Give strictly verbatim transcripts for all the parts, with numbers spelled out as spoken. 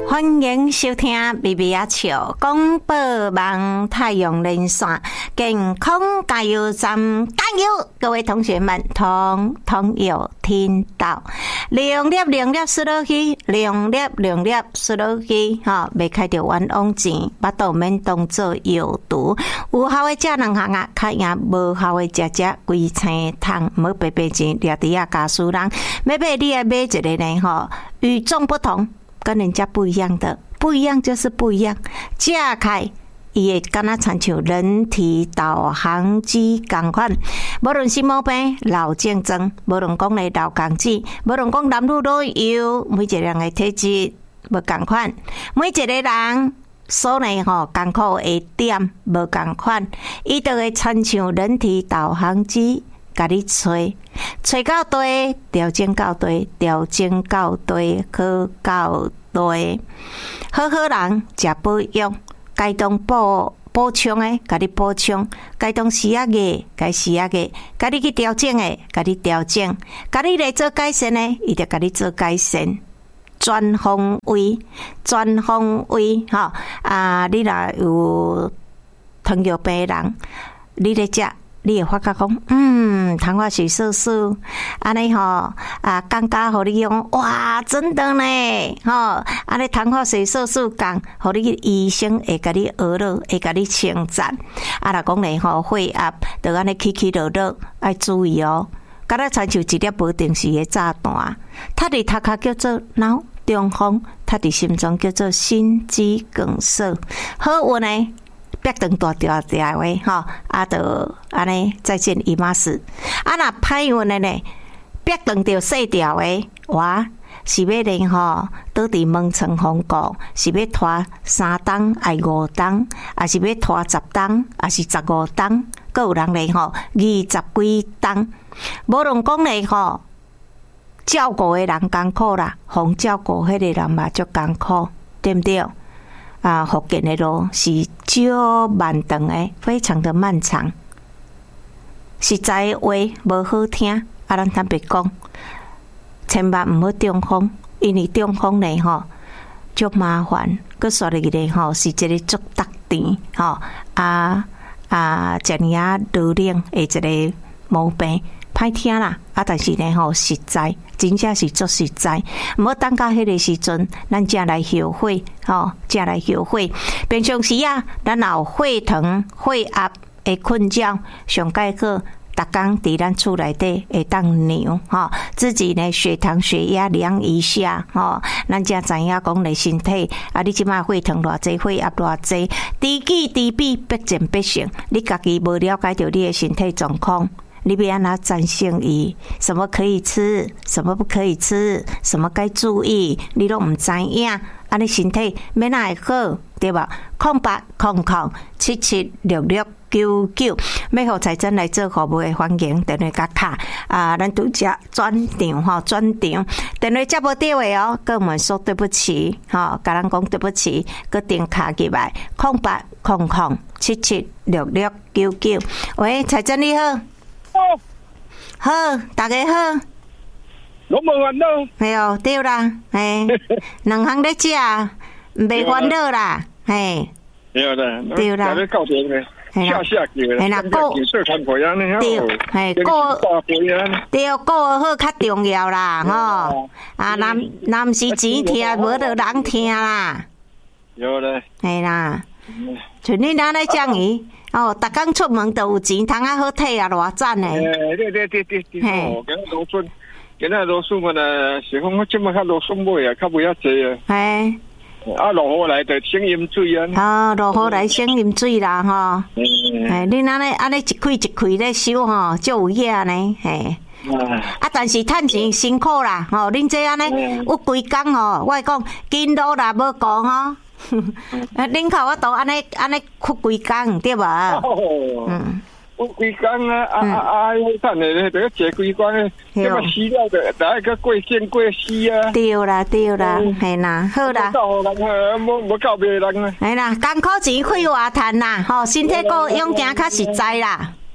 欢迎收听微微啊笑广播网太阳连线健康加油站，加油！各位同学们，通通有听到？零粒零粒输落去，零粒零粒输落去，哈，未开着冤枉钱，巴肚免当做药毒。有效的食两项啊，较赢无效的食食规青汤，无白白钱，掠伫啊家属人。要买你爱买一个呢，吼，与众不同。跟人家不一样的，不一样就是不一样。食开，伊会敢若亲像人体导航机共款，无论心毛病、老症状，无论讲咧老公子，无论讲男女老幼，每一个人的体质无共款，每一个人所内吼艰苦的点无共款，伊就会亲像人体导航机。甲你吹，吹到对，调整到对，调整到对，好到对。好好人食保养，该当补补充诶，甲你补充；该当时啊个，该时啊个，甲你去调整诶，甲你调整；甲你来做改善诶，伊就甲你做改善。全方位，全方位，吼啊！你若有糖尿病人，你咧食。你会发觉讲，嗯，糖化血色素，安尼吼啊，降价，互你用，哇，真的呢，吼，安尼糖化血色素降，互你医生会甲你学了，会甲你称赞。啊，若讲咧吼，血压就安尼起起落落，爱注意哦。敢若亲像一粒无定时的炸弹，它伫头壳叫做脑中风，它伫心脏叫做心肌梗塞。好运呢？别等大条条的吼，啊，就安尼再见姨妈死。啊，若歹运的呢，别等着细条的，哇，是要咧吼，倒伫门床风顾，是要拖三档还五档，还是要拖十档，还是十五档，各有人咧吼二十几档。无论讲咧吼，照顾的人艰苦啦，互照顾迄个人嘛足艰苦，对不对？啊，福建的路是少漫长的，非常的漫长。实在的话无好听，啊，咱坦白讲，千万毋好中风，因为中风呢吼足麻烦，佮说入去咧吼是一个足值钱吼啊啊，一年啊热冷的一个毛病。歹听啦，啊！但是呢，吼实在，真正是足实在。毋好等到迄个时阵，咱才来后悔，吼，才来后悔。平常时啊，咱有血糖、血压的困扰，上解好，逐工伫咱厝内底会当量，吼，自己呢血糖、血压量一下，吼，咱才知影讲你身体啊，你即马血糖偌济，血压偌济，知己知彼，百战百胜。你家己无了解到你的身体状况。你要安怎战胜伊？什么可以吃，什么不可以吃，什么该注意，你都唔知影。安尼身体免哪会好，对吧？空八空空七七六六九九，要互财政来做服务的欢迎电话甲卡啊！咱拄只转场吼，转场电话接无到的哦，跟我们说对不起，吼，甲咱讲对不起，个电卡入来空八空空七七六六九九。喂，财政你好。好，大家好。 拢无烦恼。 系哦，对啦，嘿，两项咧食，袂烦恼啦，嘿。 对啦， 对啦。 大家告诉你，下下叫啦， 系啦，过社团会安尼对，嘿，过对过好较重要啦，吼。啊，若若毋是钱听，无就人听啦。 有咧。 系啦，像你哪咧讲伊？哦，逐工出门都有钱，通啊好体啊，偌赞诶！ 诶，对对对对对，哦，今日罗笋，今日罗笋个呢，是讲我即马较罗笋买啊，较袂遐济啊。 嘿， 啊，落雨来就省饮水啊。 啊，落雨来省饮水啦，吼。嘿，你哪咧安尼一开一开咧收吼，就有影呢，嘿。啊，但是趁钱辛苦啦，吼，恁这安尼有规工吼，我讲紧路啦，无讲吼。恁靠我都安尼安尼哭规工对吧？ 嗯，我规工啊啊啊啊！等下咧，这个坐规工咧，这个死了的，大家个过见过死啊！ 对啦对啦，系啦，好啦。 无无告别人啊！ 系啦，艰苦钱开外赚啦，吼，身体个养行较实在啦。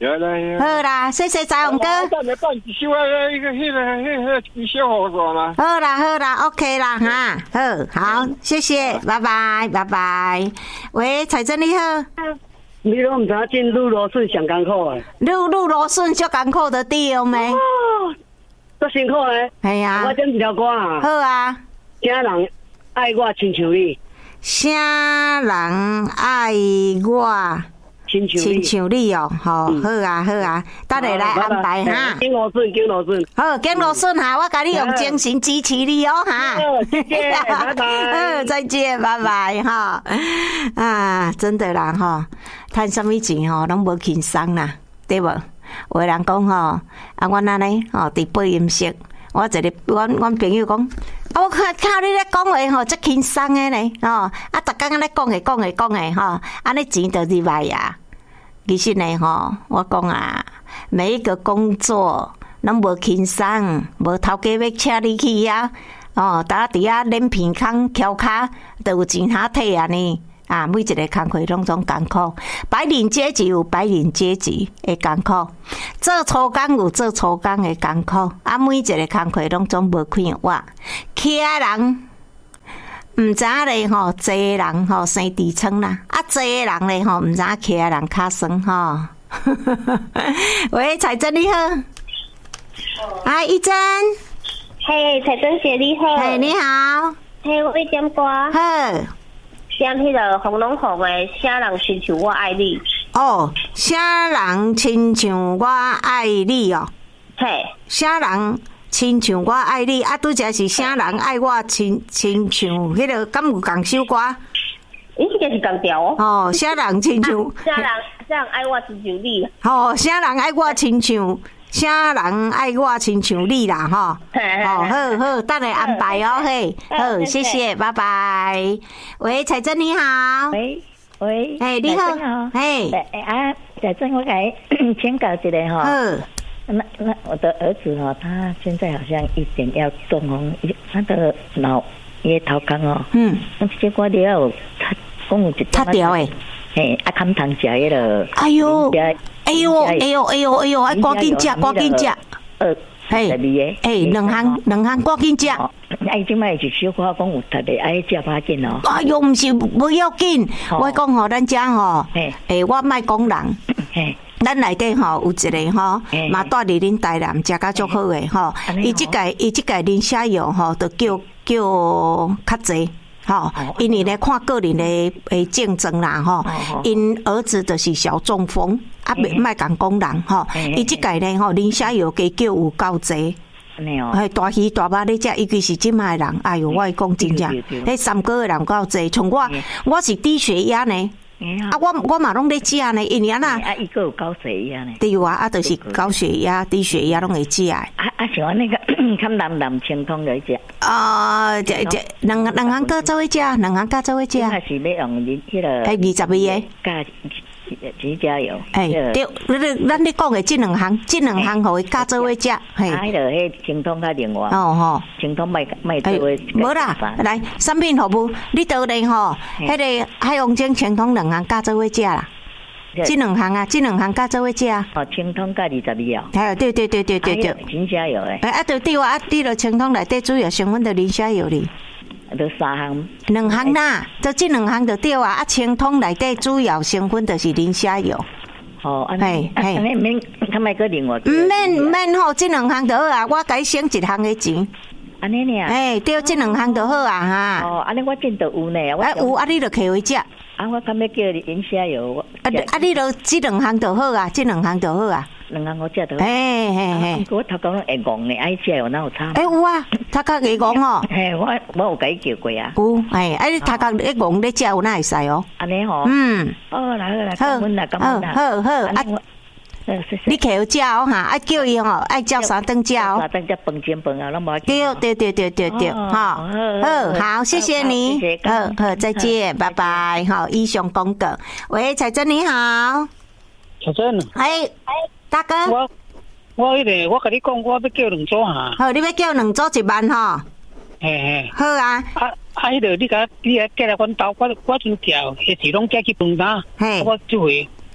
有啦。 好啦，谢谢彩虹哥。 等下办一首啊，那个、那个、那个一小好我嘛。 好啦，好啦 ，OK 啦哈。好，好，谢谢，拜拜，拜拜。喂，彩珍你好。 你都唔知影进入螺笋上艰苦诶， 入入螺笋足艰苦的对没？ 哦，足辛苦咧。 系啊。 我点一条歌啊。 好啊。 啥人爱我亲像你？ 啥人爱我？ 亲亲像你哦，吼，好啊，好啊，等下来安排哈。 经螺笋，经螺笋。 好，经螺笋哈，我甲你用精神支持你哦哈。 好，谢谢，拜拜。 好，再见，拜拜哈。啊，真的啦哈，赚什么钱吼，拢无轻松啦，对无？有的人讲吼，啊，阮安尼吼，伫播音室，我一个，阮阮朋友讲，啊，我看靠你咧讲话吼，足轻松诶呢，吼，啊，逐工安尼讲诶，讲诶，讲诶，吼，安尼钱就入来啊。其实呢，吼，我讲啊，每一个工作拢无轻松，无头家要请你去啊，哦，大家伫遐练鼻孔、翘骹，都有钱通摕啊呢。啊，每一个工课拢总艰苦，白领阶级有白领阶级的艰苦，做粗工有做粗工的艰苦，啊，每一个工课拢总无快活，起仔人。唔知影咧吼，坐人吼生痔疮啦，啊坐人咧吼，唔知影起人较酸吼。喂，彩珍你好，啊，一珍， 嘿，彩珍姐你好， 嘿你好， 嘿，我要点歌， 好， 点迄个红龙红的《啥人亲像我爱你》。 哦，啥人亲像我爱你哦， 嘿， 啥人？亲像我爱你，啊，拄则是啥人爱我亲亲像迄个，敢有共首歌？ 伊这个是共调哦。 哦，啥人亲像？ 啥人啥人爱我亲像你？ 哦，啥人爱我亲像？啥人爱我亲像你啦？吼。哦，好好，等下安排哦，嘿，好，谢谢，拜拜。喂，彩珍你好。 喂喂， 哎，你好，哎， 啊，彩珍，我给请教一下哈。 好。 那那我的儿子哦，他现在好像一点要中风，他的脑也头干哦。嗯。那结果了，他讲有一他掉诶。 嘿，啊，含糖食迄个。 哎呦！哎呦！哎呦！哎呦！哎呦！哎，赶紧食，赶紧食。 呃，嘿， 哎，两项两项赶紧食。 哎，即摆是小可讲有特别爱食把紧哦。 哎呦，毋是不要紧，我讲吼，咱遮吼，诶，我莫讲人。嘿。咱内底吼有一个吼，嘛住伫恁台南，食甲足好诶吼。伊即个伊即个林下药吼，都叫叫较济吼，因为咧看个人诶诶竞争啦吼。因儿子就是小中风，啊，袂莫讲讲人吼。伊即个咧吼，林下药加叫有够济。嘿，大鱼大肉咧食，尤其是即卖人，哎哟，我讲真正，迄三个月人够济，像我，我是低血压呢。啊，我我嘛拢咧食呢，因为安那啊，伊个有高血压呢。 对啊，啊，就是高血压、低血压拢会食啊。 啊啊，像那个看南南清通来食。 啊，这这两两项加做伙食，两项加做伙食。 还是要用恁迄个。 哎，二十味诶。 加指甲油。 哎，对，咱咱咧讲诶，这两项，这两项互伊加做伙食。 嘿。啊，迄个迄清通较另外。 哦吼。 清通卖卖做伙。 无啦，来产品服务，你倒咧吼，迄个海洋精清通两项加做伙食啦。这两项啊，这两项加做伙食啊。 哦，清通加二十味哦。 哎，对对对对对对。 指甲油诶。 哎啊，对对啊，你落清通内底主要成分就磷虾油哩。 都三项。 两项啦，就这两项就对啊。啊，清通内底主要成分就是磷虾油。 哦，安尼，安尼免，他卖个另外。 唔免唔免吼，这两项就好啊，我改省一项的钱。 安尼呢？ 哎，对，这两项就好啊哈。 哦，安尼我真都有呢。 啊有啊，你就摕回食。 啊，我敢要叫你磷虾油。 啊啊，你就这两项就好啊，这两项就好啊。 两项我食到。 嘿嘿嘿。 我头讲会戆的，爱食有哪有差？ 哎有啊，头壳会戆哦。 嘿，我我有甲伊叫过啊。 有，哎，啊你头壳会戆咧食有哪会使哦？ 安尼吼。 嗯。 哦，来来来，感恩啦，感恩啦。 好好啊。你摕好食哦哈，爱叫伊吼，爱叫三顿食哦。 三顿食饭煎饭啊，拢无。 对对对对对对，哈，好好，谢谢你，好好，再见，拜拜，好，以上公告。喂，彩珍你好， 彩珍， 哎哎，大哥， 我我迄个，我甲你讲，我要叫两组哈。 好，你要叫两组一万吼。 嘿嘿。 好啊。 啊啊，迄个你甲你甲寄来阮兜，我我阵叫，下次拢寄去饭单。嘿。我就会。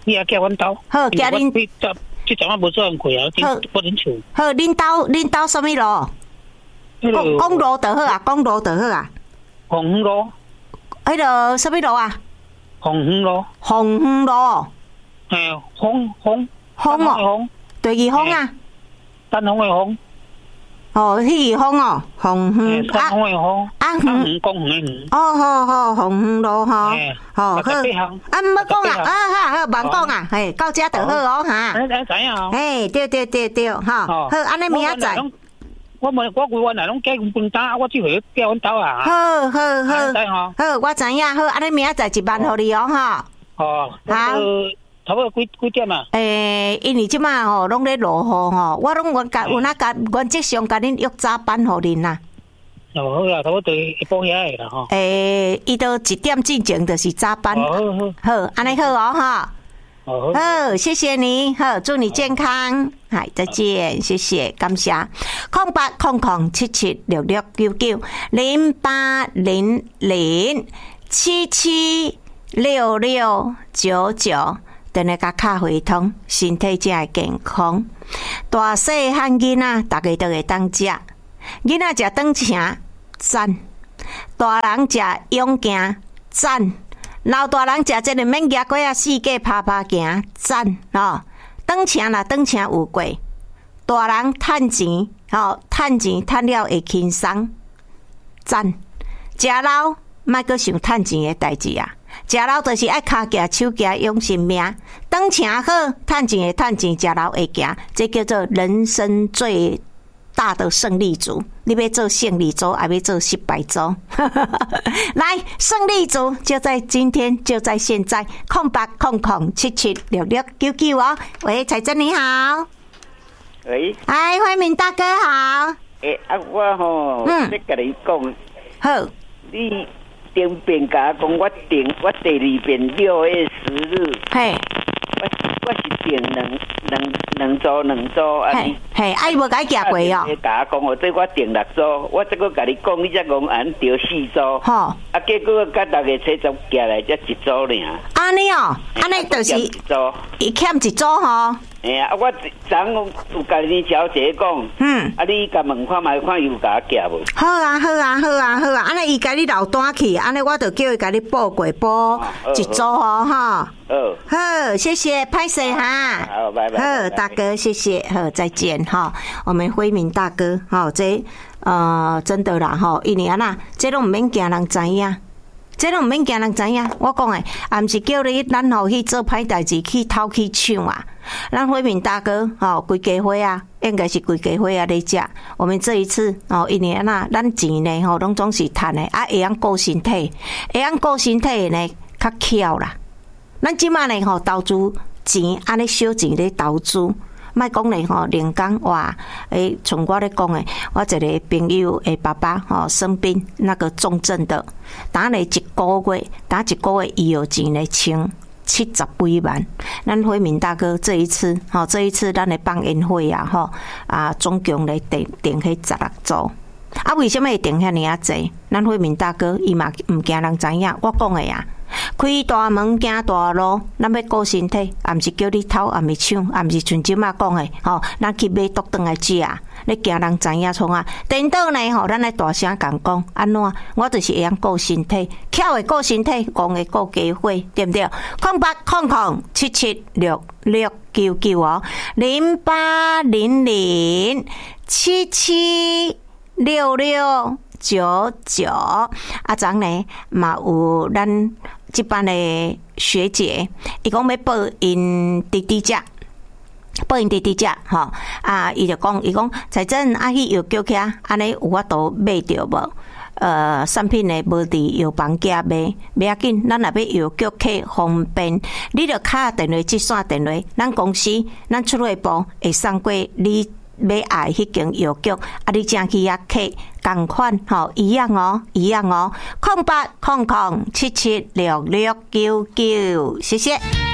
你也叫阮兜。 好，叫恁。 这阵啊无做人开啊，不能厝。 好，恁兜恁兜什么路？公公路就好啊，公路就好啊。 红园路。 迄个什么路啊？ 红园路。 红园路。 嘿，红红。 红哦。第二红啊。 单红的红。 哦，迄个红哦，红园。 单红的红。 啊， 红公园的园。 哦，好好，红园路吼。好，好。啊，唔要讲啊，啊好好，慢讲啊，嘿，到遮就好哦哈。 哎哎，知影哦。 哎，对对对对，哈。好，安尼明仔载。 我问我规湾来拢加分担，我只回叫阮兜啊。 好好好，好，我知影，好，安尼明仔载一万互你哦，哈。 哦，好。差不多几几点啊？ 诶，因为即马吼拢咧落雨吼，我拢原甲有哪甲原则上甲恁约早班互恁啦。 哦，好啦，差不多一半遐个啦吼。 诶，伊都一点进前就是早班。好好好，安尼好哦哈。好，谢谢你，好，祝你健康，嗨，再见，谢谢，感谢。空八空空七七六六九九零八零零七七六六九九。等下甲卡回通，身体才会健康。大细汉囡仔，大家都会当食。囡仔食顿肠赞，大人食勇行赞，老大人食这个免夹过啊，四界拍拍行赞哦。顿肠啦，顿肠有过，大人趁钱哦，趁钱趁了会轻松赞。食老莫阁想趁钱的代志啊！食老就是爱骹行手行用性命，顿肠好，趁钱的趁钱，食老会行，这叫做人生最大的胜利组。你要做胜利组，还要做失败组？来，胜利组就在今天，就在现在，空八空空七七六六九九哦。喂，彩珍你好。 喂。 哎，慧明大哥好。 诶、欸，啊，我吼，嗯，咧甲你讲。 好。 你。顶边甲讲，我顶我第二遍六月十日， 嘿， 我我是顶两两两组两组，啊你嘿，啊伊无甲伊行过哦。 你甲我讲哦，这我顶六组，我再个甲你讲，你才讲俺调四组，吼，啊结果甲大家车总加来才一组尔。 安尼哦，安尼就是伊欠一组吼。 哎呀，我昨有甲你小姐讲，嗯，啊，你甲问看卖看伊有甲我寄无？ 好啊，好啊，好啊，好啊，安尼伊甲你留单去，安尼我就叫伊甲你报过报一组哦，哈。哦，好，谢谢，拍摄哈。 好，拜拜。 好，大哥，谢谢，好，再见哈。我们辉明大哥，哈，这呃真的啦，哈，因为啊那，这拢唔免惊人知影。这拢唔免惊人知影，我讲诶，也毋是叫你咱吼去做歹代志去偷去抢啊！咱辉明大哥吼，规家伙啊，应该是规家伙啊咧食。我们这一次哦，因为那咱钱呢吼，拢总是趁诶，啊会晓顾身体，会晓顾身体呢较巧啦。咱即马呢吼，投资钱安尼小钱咧投资。莫讲咧吼，连讲哇，诶，从我咧讲诶，我一个朋友诶爸爸吼生病，那个重症的，打咧一个月，打一个月医药钱咧清七十几万。咱辉明大哥这一次，吼这一次咱咧放宴会啊，吼啊，总共咧订订去十六组。啊，为什么会订遐尼啊济？咱辉明大哥伊嘛毋惊人知影，我讲诶啊。开大门行大路，咱要顾身体，也毋是叫你偷，也毋是抢，也毋是像即马讲诶，吼，咱去买毒顿来食啊！你惊人知影创啊？颠倒呢吼，咱来大声共讲，安怎？我就是会晓顾身体，巧会顾身体，戆会顾家伙，对毋对？空八空空七七六六九九哦，零八零零七七六六九九。啊，昨呢嘛有咱。这班的学姐，伊讲要报因弟弟遮，报因弟弟遮，吼啊，伊就讲，伊讲财政啊，迄药叫起啊，安尼有法度买着无？呃，产品呢无伫药房价买，袂要紧，咱若要药叫起方便，你着敲电话即线电话，咱公司咱出入部会送过你。要爱迄间药局，啊！你正去遐客同款吼，一样哦，一样哦。空八空空七七六六九九，谢谢。